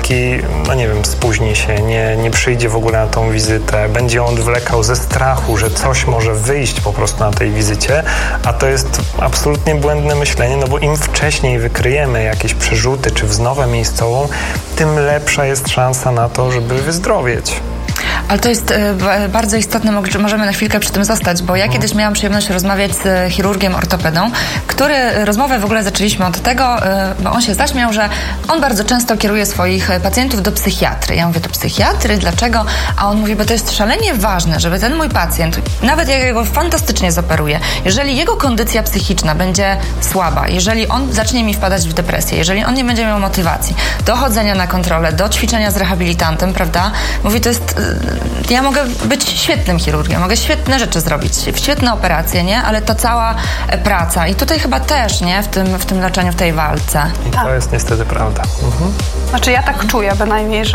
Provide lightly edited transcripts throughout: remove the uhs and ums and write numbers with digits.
taki, no nie wiem, spóźni się, nie przyjdzie w ogóle na tą wizytę, będzie on odwlekał ze strachu, że coś może wyjść po prostu na tej wizycie, a to jest absolutnie błędne myślenie, no bo im wcześniej wykryjemy jakieś przerzuty czy wznowę miejscową, tym lepsza jest szansa na to, żeby wyzdrowieć. Ale to jest bardzo istotne, możemy na chwilkę przy tym zostać, bo ja kiedyś miałam przyjemność rozmawiać z chirurgiem ortopedą, rozmowę w ogóle zaczęliśmy od tego, bo on się zaśmiał, że on bardzo często kieruje swoich pacjentów do psychiatry. Ja mówię, do psychiatry? Dlaczego? A on mówi, bo to jest szalenie ważne, żeby ten mój pacjent, nawet jak go fantastycznie zoperuje, jeżeli jego kondycja psychiczna będzie słaba, jeżeli on zacznie mi wpadać w depresję, jeżeli on nie będzie miał motywacji do chodzenia na kontrolę, do ćwiczenia z rehabilitantem, prawda? Mówi, to jest... Ja mogę być świetnym chirurgiem, mogę świetne rzeczy zrobić, świetne operacje, nie? Ale to cała praca i tutaj chyba też, nie? W tym leczeniu, w tej walce. I to jest niestety prawda. Znaczy ja tak czuję bynajmniej,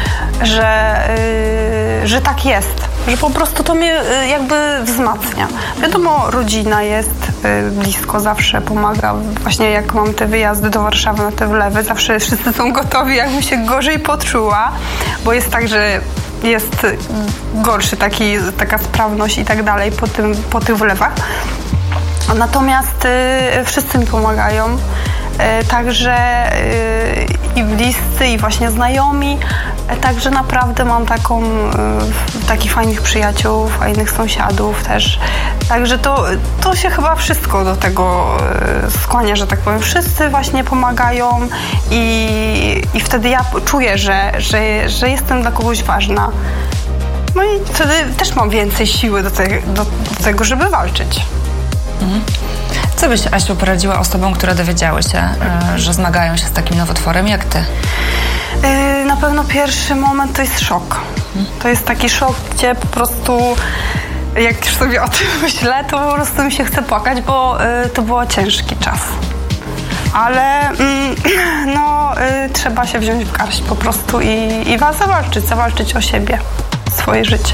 że tak jest, że po prostu to mnie jakby wzmacnia. Wiadomo, rodzina jest blisko, zawsze pomaga. Właśnie jak mam te wyjazdy do Warszawy na te wlewy, zawsze wszyscy są gotowi, jakbym się gorzej poczuła, bo jest tak, że jest gorszy taka sprawność i tak dalej po tych wlewach. Natomiast wszyscy mi pomagają. Także i bliscy, i właśnie znajomi. Także naprawdę mam takich fajnych przyjaciół, fajnych sąsiadów też. Także to się chyba wszystko do tego skłania, że tak powiem. Wszyscy właśnie pomagają i wtedy ja czuję, że jestem dla kogoś ważna. No i wtedy też mam więcej siły do tego, żeby walczyć. Co byś, Asiu, poradziła osobom, które dowiedziały się, że zmagają się z takim nowotworem, jak ty? Na pewno pierwszy moment to jest szok. To jest taki szok, gdzie po prostu, jak już sobie o tym myślę, to po prostu mi się chce płakać, bo to był ciężki czas. Ale trzeba się wziąć w garść po prostu i zawalczyć o siebie, swoje życie.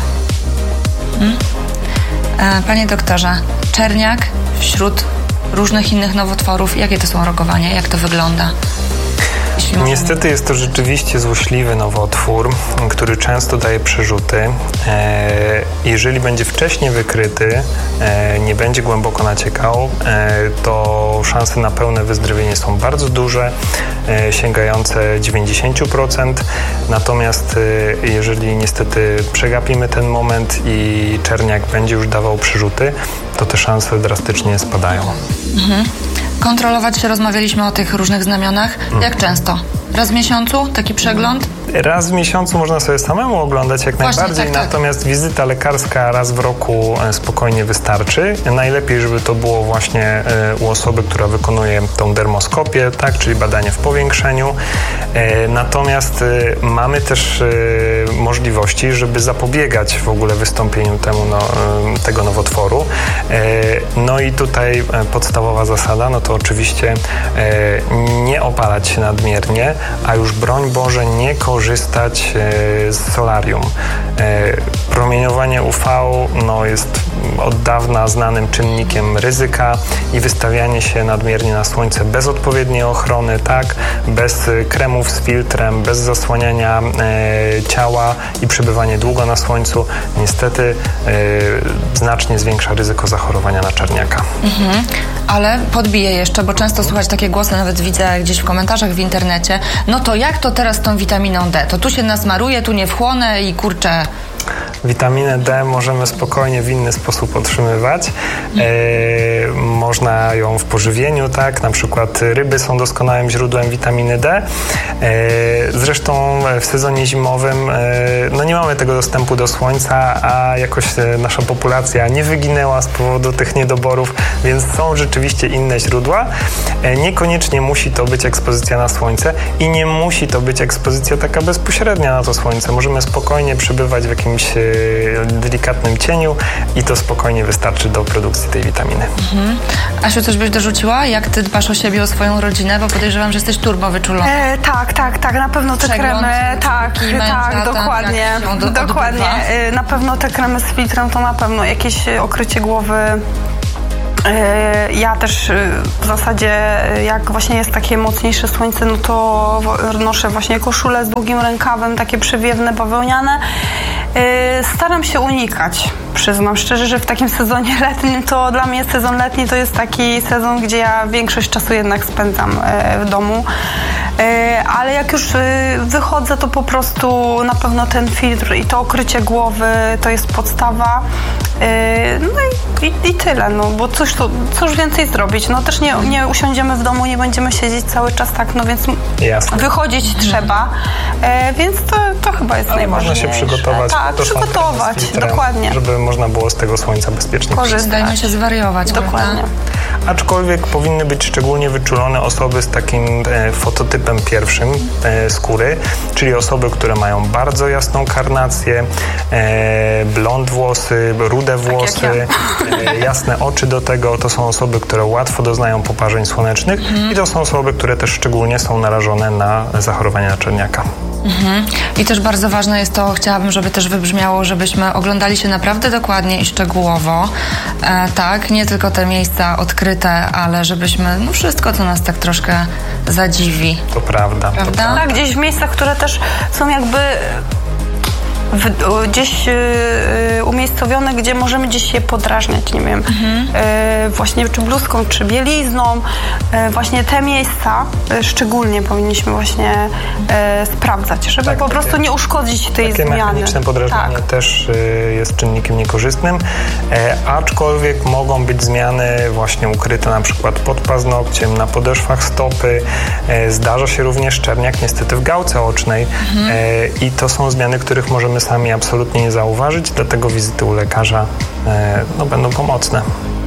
Panie doktorze, czerniak wśród różnych innych nowotworów, jakie to są rokowania, jak to wygląda? Niestety jest to rzeczywiście złośliwy nowotwór, który często daje przerzuty. Jeżeli będzie wcześniej wykryty, nie będzie głęboko naciekał, to szanse na pełne wyzdrowienie są bardzo duże, sięgające 90%. Natomiast jeżeli niestety przegapimy ten moment i czerniak będzie już dawał przerzuty, to te szanse drastycznie spadają. Kontrolować się, rozmawialiśmy o tych różnych znamionach. Jak często? Raz w miesiącu taki przegląd? Raz w miesiącu można sobie samemu oglądać jak najbardziej, natomiast wizyta lekarska raz w roku spokojnie wystarczy. Najlepiej, żeby to było właśnie u osoby, która wykonuje tą dermoskopię, tak, czyli badanie w powiększeniu. Natomiast mamy też możliwości, żeby zapobiegać w ogóle wystąpieniu tego nowotworu. No i tutaj podstawowa zasada, no to oczywiście nie opalać się nadmiernie, a już broń Boże nie korzystać z solarium. Promieniowanie UV jest od dawna znanym czynnikiem ryzyka i wystawianie się nadmiernie na słońce bez odpowiedniej ochrony, tak, bez kremów z filtrem, bez zasłaniania ciała i przebywanie długo na słońcu niestety znacznie zwiększa ryzyko zachorowania na czerniaka. Ale podbiję jeszcze, bo często słychać takie głosy, nawet widzę gdzieś w komentarzach w internecie, no to jak to teraz z tą witaminą D? To tu się nasmaruje, tu nie wchłonę i kurczę... Witaminę D możemy spokojnie w inny sposób otrzymywać. Można ją w pożywieniu, tak? Na przykład ryby są doskonałym źródłem witaminy D. Zresztą w sezonie zimowym nie mamy tego dostępu do słońca, a jakoś nasza populacja nie wyginęła z powodu tych niedoborów, więc są rzeczywiście inne źródła. Niekoniecznie musi to być ekspozycja na słońce i nie musi to być ekspozycja taka bezpośrednia na to słońce. Możemy spokojnie przebywać w jakimś delikatnym cieniu i to spokojnie wystarczy do produkcji tej witaminy. Asiu, coś byś dorzuciła? Jak ty dbasz o siebie, o swoją rodzinę? Bo podejrzewam, że jesteś turbo wyczulona. Tak, na pewno te kremy, dokładnie. Na pewno te kremy z filtrem to na pewno jakieś okrycie głowy Ja też w zasadzie jak właśnie jest takie mocniejsze słońce, no to noszę właśnie koszule z długim rękawem, takie przewiewne, bawełniane. Staram się unikać, przyznam szczerze, że w takim sezonie letnim, to dla mnie sezon letni to jest taki sezon, gdzie ja większość czasu jednak spędzam w domu. Ale jak już wychodzę, to po prostu na pewno ten filtr i to okrycie głowy to jest podstawa. No i tyle, no bo cóż więcej zrobić? No też nie usiądziemy w domu, nie będziemy siedzieć cały czas tak, no więc jasne. Wychodzić trzeba, więc to chyba jest najważniejsze. Można się przygotować. Tak, przygotować, filtrem, dokładnie. Żeby można było z tego słońca bezpiecznie korzystać. Dajmy się zwariować. Dokładnie. Aczkolwiek powinny być szczególnie wyczulone osoby z takim fototypem pierwszym skóry, czyli osoby, które mają bardzo jasną karnację, blond włosy, rude włosy, tak jasne oczy do tego. To są osoby, które łatwo doznają poparzeń słonecznych i to są osoby, które też szczególnie są narażone na zachorowania na czerniaka. I też bardzo ważne jest to, chciałabym, żeby też wybrzmiało, żebyśmy oglądali się naprawdę dokładnie i szczegółowo, tak, nie tylko te miejsca odkryte, ale żebyśmy, no wszystko, co nas tak troszkę zadziwi. To prawda. Tak, gdzieś w miejscach, które też są jakby gdzieś umiejscowione, gdzie możemy gdzieś się podrażniać, nie wiem, właśnie czy bluzką, czy bielizną. Właśnie te miejsca szczególnie powinniśmy właśnie sprawdzać, żeby po prostu nie uszkodzić tej zmiany. Takie mechaniczne podrażnienie też jest czynnikiem niekorzystnym, aczkolwiek mogą być zmiany właśnie ukryte na przykład pod paznokciem, na podeszwach stopy. Zdarza się również czerniak niestety w gałce ocznej i to są zmiany, których możemy sami absolutnie nie zauważyć, dlatego wizyty u lekarza będą pomocne.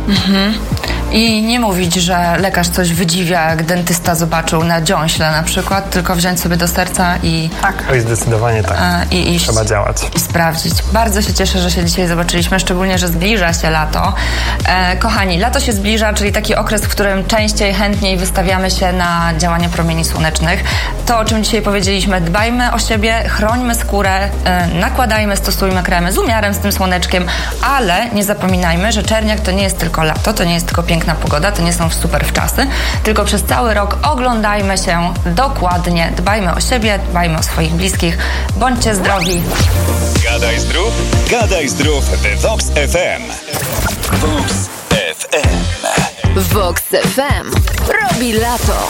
I nie mówić, że lekarz coś wydziwia, jak dentysta zobaczył na dziąśle na przykład, tylko wziąć sobie do serca i... Tak. Oj, zdecydowanie tak. I iść. Trzeba działać. I sprawdzić. Bardzo się cieszę, że się dzisiaj zobaczyliśmy, szczególnie, że zbliża się lato. Kochani, lato się zbliża, czyli taki okres, w którym częściej, chętniej wystawiamy się na działanie promieni słonecznych. To, o czym dzisiaj powiedzieliśmy, dbajmy o siebie, chrońmy skórę, nakładajmy, stosujmy kremy z umiarem, z tym słoneczkiem, ale nie zapominajmy, że czerniak to nie jest tylko lato, to nie jest tylko piękna pogoda, to nie są super wczasy, tylko przez cały rok oglądajmy się dokładnie, dbajmy o siebie, dbajmy o swoich bliskich, bądźcie zdrowi. Gadaj zdrów, gadaj zdrów w Vox FM. Vox FM. Vox FM robi lato.